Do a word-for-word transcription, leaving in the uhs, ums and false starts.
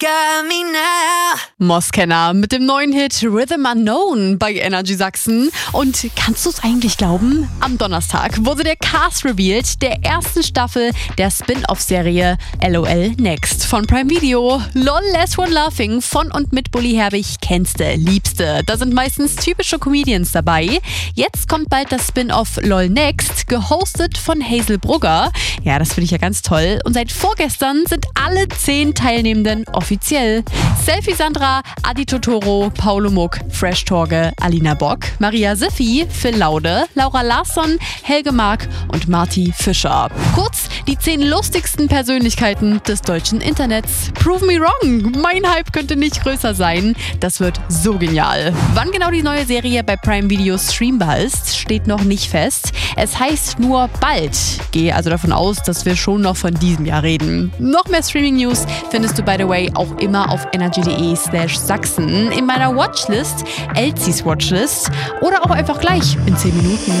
got me now. Moskenner mit dem neuen Hit Rhythm Unknown bei Energy Sachsen. Und kannst du es eigentlich glauben? Am Donnerstag wurde der Cast revealed der ersten Staffel der Spin-Off-Serie LOL Next von Prime Video. LOL Last One Laughing von und mit Bully Herbig kennst du, liebste. Da sind meistens typische Comedians dabei. Jetzt kommt bald das Spin-Off LOL Next, gehostet von Hazel Brugger. Ja, das finde ich ja ganz toll. Und seit vorgestern sind alle zehn Teilnehmenden offiziell. Selfie Sandra, Adi Totoro, Paulo Muck, Fresh Torge, Alina Bock, Maria Siffi, Phil Laude, Laura Larsson, Helge Mark und Marty Fischer. Kurz die zehn lustigsten Persönlichkeiten des deutschen Internets. Prove me wrong, mein Hype könnte nicht größer sein. Das wird so genial. Wann genau die neue Serie bei Prime Video streambar ist, steht noch nicht fest. Es heißt nur bald. Gehe also davon aus, dass wir schon noch von diesem Jahr reden. Noch mehr Streaming-News findest du, by the way, auch immer auf energy.de slash Sachsen in meiner Watchlist, Elsies Watchlist oder auch einfach gleich in zehn Minuten.